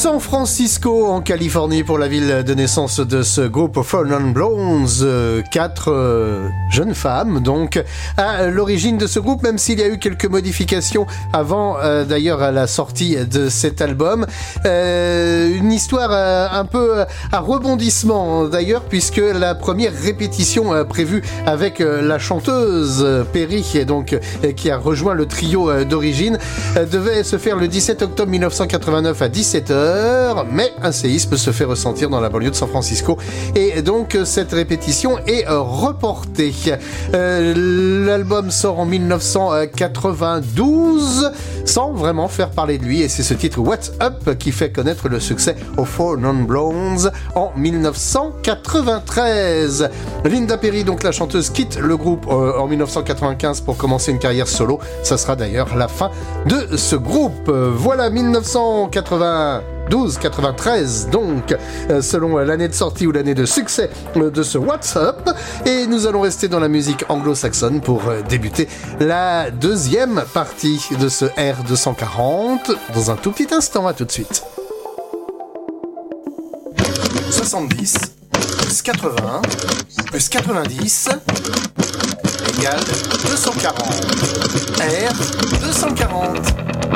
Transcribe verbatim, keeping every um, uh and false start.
San Francisco, en Californie, pour la ville de naissance de ce groupe Four Non Blondes. Euh, quatre euh, jeunes femmes, donc, à l'origine de ce groupe, même s'il y a eu quelques modifications avant, euh, d'ailleurs, à la sortie de cet album. Euh, une histoire euh, un peu à rebondissement, d'ailleurs, puisque la première répétition euh, prévue avec euh, la chanteuse euh, Perry, donc, euh, qui a rejoint le trio euh, d'origine, euh, devait se faire le dix-sept octobre mille neuf cent quatre-vingt-neuf à dix-sept heures, mais un séisme se fait ressentir dans la banlieue de San Francisco et donc cette répétition est reportée. Euh, l'album sort en mille neuf cent quatre-vingt-douze sans vraiment faire parler de lui et c'est ce titre What's Up qui fait connaître le succès aux Four Non Blondes en mille neuf cent quatre-vingt-treize. Linda Perry, donc la chanteuse, quitte le groupe euh, en mille neuf cent quatre-vingt-quinze pour commencer une carrière solo. Ça sera d'ailleurs la fin de ce groupe. Voilà mille neuf cent quatre-vingt-douze quatre-vingt-treize donc euh, selon l'année de sortie ou l'année de succès euh, de ce What's Up, et nous allons rester dans la musique anglo-saxonne pour euh, débuter la deuxième partie de ce R deux cent quarante dans un tout petit instant. À tout de suite. soixante-dix plus quatre-vingts plus quatre-vingt-dix égale deux cent quarante. R deux cent quarante.